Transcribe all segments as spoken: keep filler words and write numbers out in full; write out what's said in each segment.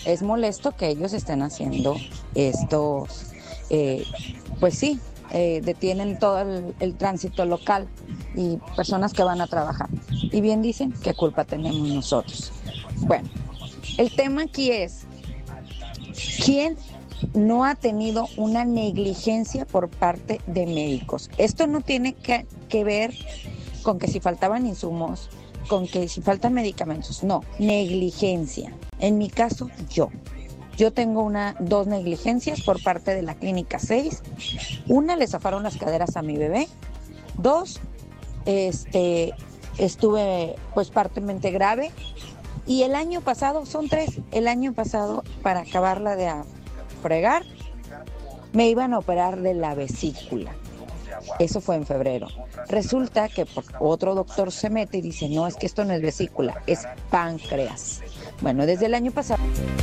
es molesto que ellos estén haciendo estos, eh, pues sí, eh, detienen todo el, el tránsito local y personas que van a trabajar. Y bien dicen, ¿qué culpa tenemos nosotros? Bueno, el tema aquí es, ¿quién no ha tenido una negligencia por parte de médicos? Esto no tiene que, que ver con que si faltaban insumos, con que si faltan medicamentos, no, negligencia. En mi caso, yo. Yo tengo una, dos negligencias por parte de la Clínica seis. Una, le zafaron las caderas a mi bebé. Dos, este, estuve pues partemente grave. Y el año pasado, son tres, el año pasado, para acabarla de fregar, me iban a operar de la vesícula. Eso fue en febrero. Resulta que otro doctor se mete y dice, no, es que esto no es vesícula, es páncreas. Bueno, desde el año pasado.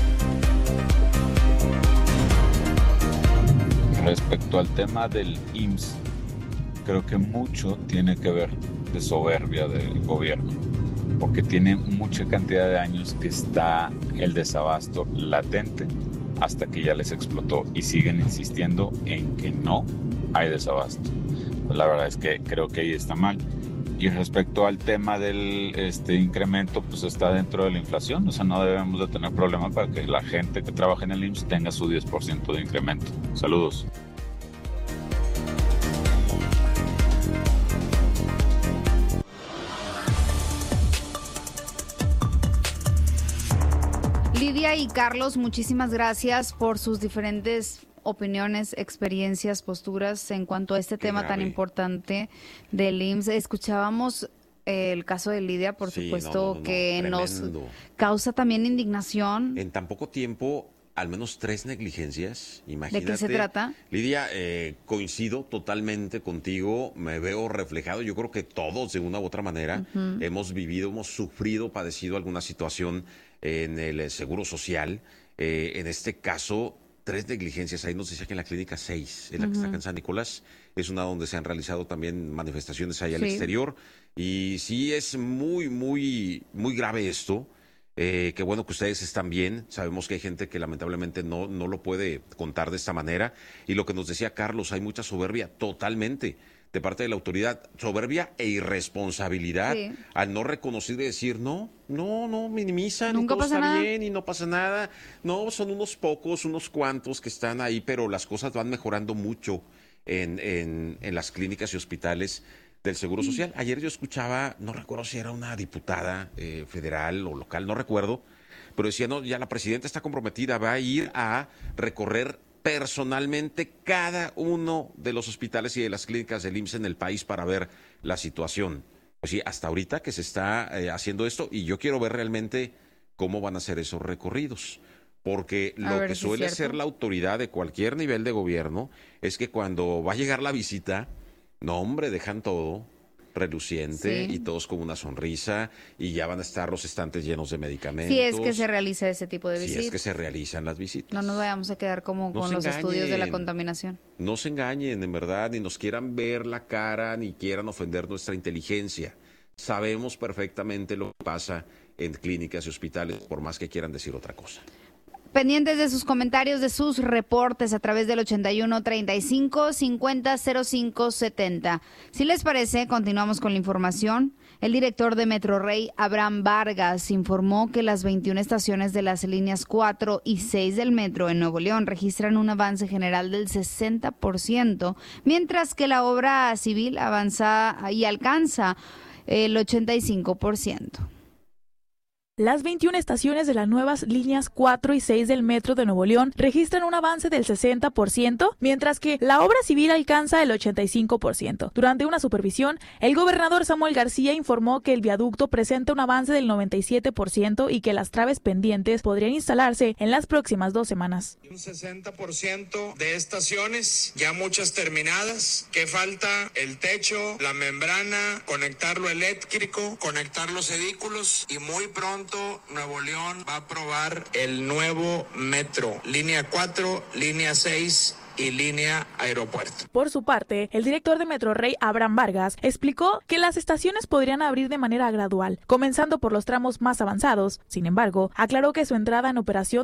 Respecto al tema del I M S S, creo que mucho tiene que ver de soberbia del gobierno, porque tiene mucha cantidad de años que está el desabasto latente hasta que ya les explotó y siguen insistiendo en que no hay desabasto. Pues la verdad es que creo que ahí está mal. Y respecto al tema del este incremento, pues está dentro de la inflación, o sea, no debemos de tener problema para que la gente que trabaja en el I M S S tenga su diez por ciento de incremento. Saludos. Lidia y Carlos, muchísimas gracias por sus diferentes opiniones, experiencias, posturas en cuanto a este Qué tema grave. tan importante del I M S S. Escuchábamos eh, el caso de Lidia, por sí, supuesto, no, no, no, que tremendo. Nos causa también indignación. En tan poco tiempo, al menos tres negligencias, imagínate. ¿De qué se trata? Lidia, eh, coincido totalmente contigo, me veo reflejado. Yo creo que todos, de una u otra manera, uh-huh. hemos vivido, hemos sufrido, padecido alguna situación en el Seguro Social. Eh, en este caso, tres negligencias. Ahí nos decía que en la Clínica seis, en la uh-huh. que está acá en San Nicolás, es una donde se han realizado también manifestaciones allá sí. al exterior. Y sí es muy, muy, muy grave esto. Eh, qué bueno que ustedes están bien. Sabemos que hay gente que lamentablemente no, no lo puede contar de esta manera. Y lo que nos decía Carlos, hay mucha soberbia, totalmente, de parte de la autoridad, soberbia e irresponsabilidad sí. al no reconocer y decir, no, no, no, minimizan, Nunca y todo pasa está nada. bien y no pasa nada. No, son unos pocos, unos cuantos que están ahí, pero las cosas van mejorando mucho en, en, en las clínicas y hospitales del Seguro Social. Ayer yo escuchaba, no recuerdo si era una diputada eh, federal o local, no recuerdo, pero decía, no, ya la presidenta está comprometida, va a ir a recorrer personalmente cada uno de los hospitales y de las clínicas del I M S S en el país para ver la situación. Pues sí, hasta ahorita que se está eh, haciendo esto, y yo quiero ver realmente cómo van a ser esos recorridos, porque lo que si suele hacer la autoridad de cualquier nivel de gobierno es que cuando va a llegar la visita, no hombre, dejan todo reluciente sí. y todos con una sonrisa y ya van a estar los estantes llenos de medicamentos. Si es que se realiza ese tipo de visitas. Si es que se realizan las visitas. No nos vayamos a quedar como no con los engañen, estudios de la contaminación. No se engañen, en verdad, ni nos quieran ver la cara, ni quieran ofender nuestra inteligencia. Sabemos perfectamente lo que pasa en clínicas y hospitales, por más que quieran decir otra cosa. Pendientes de sus comentarios, de sus reportes a través del ochenta y uno, treinta y cinco, cincuenta, cero cinco, setenta. Si les parece, continuamos con la información. El director de Metrorrey, Abraham Vargas, informó que las veintiuna estaciones de las líneas cuatro y seis del metro en Nuevo León registran un avance general del sesenta por ciento, mientras que la obra civil avanza y alcanza el ochenta y cinco por ciento. Las veintiuna estaciones de las nuevas líneas cuatro y seis del Metro de Nuevo León registran un avance del sesenta por ciento, mientras que la obra civil alcanza el ochenta y cinco por ciento. Durante una supervisión, el gobernador Samuel García informó que el viaducto presenta un avance del noventa y siete por ciento y que las traves pendientes podrían instalarse en las próximas dos semanas. Un sesenta por ciento de estaciones, ya muchas terminadas, que falta el techo, la membrana, conectar lo eléctrico, conectar los edículos y muy pronto Nuevo León va a aprobar el nuevo metro, línea cuatro, línea seis y línea aeropuerto. Por su parte, el director de Metrorrey, Abraham Vargas, explicó que las estaciones podrían abrir de manera gradual, comenzando por los tramos más avanzados. Sin embargo, aclaró que su entrada en operación